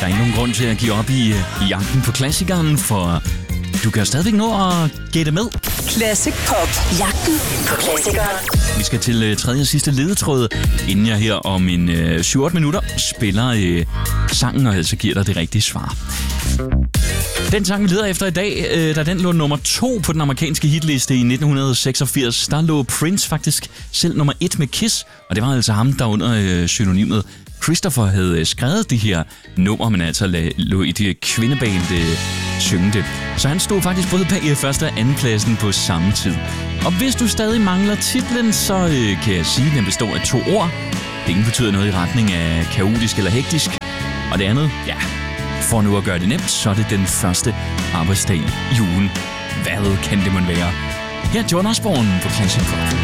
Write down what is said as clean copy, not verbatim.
er ikke nogen grund til at give op i jagten på klassikeren, for du kan stadigvæk nå at gætte med. Classic Pop. Jagten på klassikeren. Vi skal til tredje og sidste ledetråd, inden jeg her om en 7-8 minutter spiller sangen og altså giver dig det rigtige svar. Den sang, vi leder efter i dag, da den lå nummer 2 på den amerikanske hitliste i 1986, der lå Prince faktisk selv nummer 1 med Kiss, og det var altså ham, der under synonymet Christopher havde skrevet de her numre, men altså lå i det kvindeband synge det. Så han stod faktisk både bag første og anden pladsen på samme tid. Og hvis du stadig mangler titlen, så kan jeg sige, at den består af 2 ord. Det ene betyder noget i retning af kaotisk eller hektisk, og det andet, ja, for nu at gøre det nemt, så er det den første arbejdsdag i ugen. Hvad kan det måtte være? Her er John Osborne på Classic Pop.